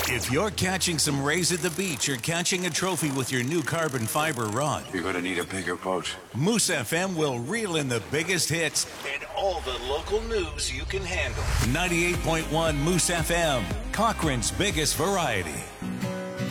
If you're catching some rays at the beach or catching a trophy with your new carbon fiber rod, you're going to need a bigger boat. Moose FM will reel in the biggest hits and all the local news you can handle. 98.1 Moose FM, Cochrane's biggest variety.